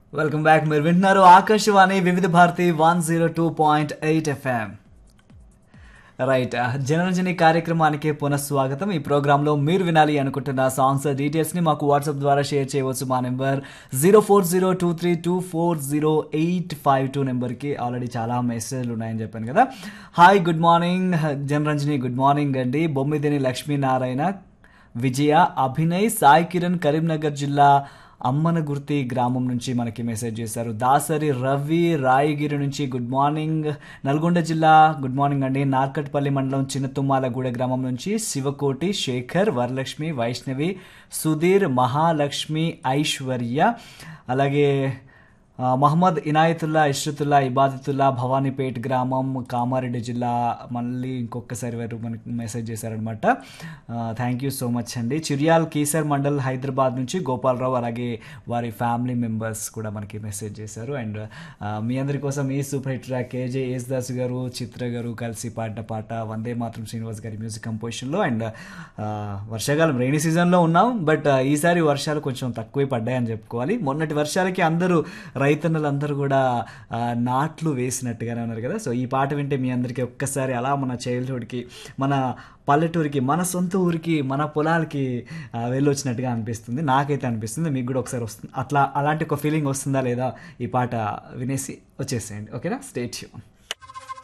Welcome back. మీరు వింటున్నారు ఆకాశవాణి వివిధ భారతి 102.8 FM. రైట్, జనరంజని కార్యక్రమానికి పునఃస్వాగతం. ఈ ప్రోగ్రాంలో మీరు వినాలి అనుకుంటున్న సాంగ్స్ డీటెయిల్స్ని మాకు వాట్సాప్ ద్వారా షేర్ చేయవచ్చు. మా నెంబర్ 0402324085 నెంబర్కి ఆల్రెడీ చాలా మెసేజ్లు ఉన్నాయని చెప్పాను కదా. Hi, good morning Janaranjani. Good morning అండి. బొమ్మిదేని లక్ష్మీనారాయణ, విజయ, అభినయ్, సాయి కిరణ్ కరీంనగర్ జిల్లా అమ్మనగుర్తి గ్రామం నుంచి మనకి మెసేజ్ చేశారు. దాసరి రవి రాయగిరి నుంచి గుడ్ మార్నింగ్. నల్గొండ జిల్లా గుడ్ మార్నింగ్ అండి. నార్కట్పల్లి మండలం చిన్నతుమ్మాలగూడ గ్రామం నుంచి శివకోటి, శేఖర్, వరలక్ష్మి, వైష్ణవి, సుధీర్, మహాలక్ష్మి, ఐశ్వర్య, అలాగే మహమ్మద్ ఇనాయతుల్లా, ఇష్రతుల్లా, ఇబాదతుల్లా, భవానీపేట్ గ్రామం కామారెడ్డి జిల్లా. మళ్ళీ ఇంకొకసారి వారు మనకి మెసేజ్ చేశారనమాట. థ్యాంక్ యూ సో మచ్ అండి. చిర్యాల్ కీసర్ మండల్ హైదరాబాద్ నుంచి గోపాలరావు, అలాగే వారి ఫ్యామిలీ మెంబర్స్ కూడా మనకి మెసేజ్ చేశారు. అండ్ మీ అందరి కోసం ఈ super hit track KJ Yesudas గారు, చిత్ర గారు కలిసి పాడిన పాట వందే మాత్రం శ్రీనివాస్ గారి మ్యూజిక్ కంపోజిషన్లో. అండ్ వర్షాకాలం రైనీ సీజన్లో ఉన్నాం, బట్ ఈసారి వర్షాలు కొంచెం తక్కువే పడ్డాయని చెప్పుకోవాలి. మొన్నటి వర్షాలకి అందరూ రైతన్నలందరూ కూడా నాట్లు వేసినట్టుగానే ఉన్నారు కదా. సో ఈ పాట వింటే మీ అందరికీ ఒక్కసారి అలా మన చైల్డ్హుడ్కి, మన పల్లెటూరికి, మన సొంత ఊరికి, మన పొలాలకి వెళ్ళొచ్చినట్టుగా అనిపిస్తుంది. నాకైతే అనిపిస్తుంది. మీకు కూడా ఒకసారి వస్తుంది అలాంటి ఒక ఫీలింగ్ వస్తుందా లేదా ఈ పాట వినేసి వచ్చేసేయండి. ఓకేనా, స్టే ట్యూన్.